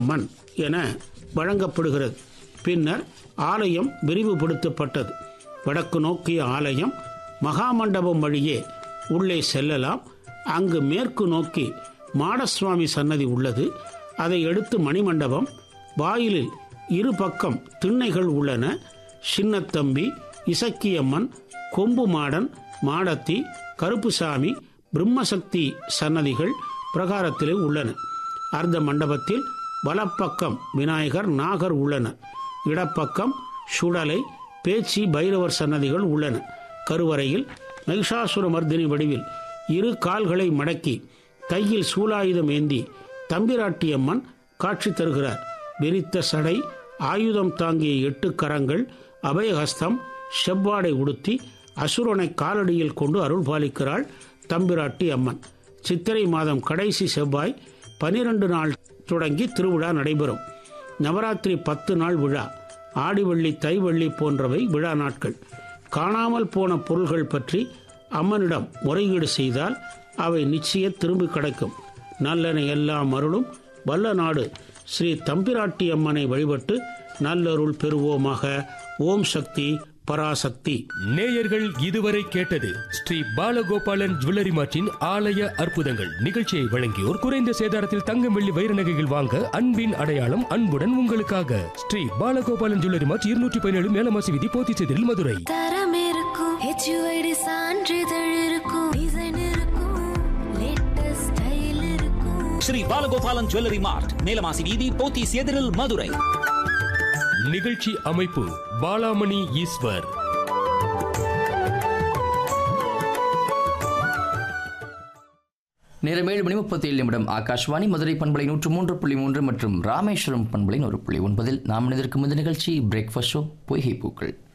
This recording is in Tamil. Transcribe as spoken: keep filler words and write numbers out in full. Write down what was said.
மண் என வழங்கப்படுகிறது. பின்னர் ஆலயம் விரிவுபடுத்தப்பட்டது. வடக்கு நோக்கிய ஆலயம் மகாமண்டபம் வழியே உள்ளே செல்லலாம். அங்கு மேற்கு நோக்கி மாடசுவாமி சன்னதி உள்ளது. அதை அடுத்து மணிமண்டபம். வாயிலில் இரு பக்கம் திண்ணைகள் உள்ளன. சின்னத்தம்பி, இசக்கியம்மன், கொம்பு மாடன், மாடத்தி, கருப்புசாமி, பிரம்மசக்தி சன்னதிகள் பிரகாரத்திலே உள்ளன. அர்த்த மண்டபத்தில் வலப்பக்கம் விநாயகர், நாகர் உள்ளனர். இடப்பக்கம் சுடலை, பேச்சி, பைரவர் சன்னதிகள் உள்ளன. கருவறையில் மகிஷாசுர மர்தினி வடிவில் இரு கால்களை மடக்கி கையில் சூலாயுதம் ஏந்தி தம்பிராட்டியம்மன் காட்சி தருகிறார். விரித்த சடை, ஆயுதம் தாங்கிய எட்டு கரங்கள், அபயஹஸ்தம், செவ்வாடை உடுத்தி அசுரனை காலடியில் கொண்டு அருள் பாலிக்கிறாள் தம்பிராட்டி அம்மன். சித்திரை மாதம் கடைசி செவ்வாய் பனிரெண்டு நாள் தொடங்கி திருவிழா நடைபெறும். நவராத்திரி பத்து நாள் விழா. ஆடிவள்ளி, தைவள்ளி போன்றவை விழா நாட்கள். காணாமல் போன பொருள்கள் பற்றி அம்மனிடம் முறையீடு செய்தால் அவை நிச்சய திரும்பி கிடைக்கும். நல்லென எல்லாம் அருளும் வல்ல நாடு ஸ்ரீ தம்பிராட்டி அம்மனை வழிபட்டு நல்லருள் பெறுவோமாக. ஓம் சக்தி பராசக்தி. நேயர்கள் இதுவரை கேட்டது ஸ்ரீ பாலகோபாலன் ஜுவல்லரி மார்ட்டின் ஆலய அற்புதங்கள் நிகழ்ச்சியை வழங்கியோர் குறைந்த சேதாரத்தில் தங்கம், வெள்ளி, வைர நகைகள் வாங்க அன்பின் அடையாளம் அன்புடன் உங்களுக்காக ஸ்ரீ பாலகோபாலன் ஜுவல்லரி மார்ட், இருநூற்றி பதினேழு மேலமாசி வீதி, போத்திச்சேரியில், மதுரை. தரம் இருக்கும், ஹெச்யூஐடி சான்றிதழ் இருக்கும், டிசைன் இருக்கும், லேட்டஸ்ட் ஸ்டைல் இருக்கும். ஸ்ரீ பாலகோபாலன் ஜுவல்லரி மார்ட், மேலமாசி வீதி, போத்திச்சேரியில், மதுரை. நிகழ்ச்சி அமைப்பு பாலாமணி ஈஸ்வர். நேரம் ஏழு மணி முப்பத்தி ஏழு நிமிடம். ஆகாஷ்வாணி மதுரை பண்பலை நூற்று மூன்று புள்ளி மூன்று மற்றும் ராமேஸ்வரம் பண்பலை நூறு புள்ளி ஒன்பதில் நாம் இணைந்திருக்கும் இந்த நிகழ்ச்சி பிரேக்ஃபாஸ்ட் ஷோ பொய்கை பூக்கள்.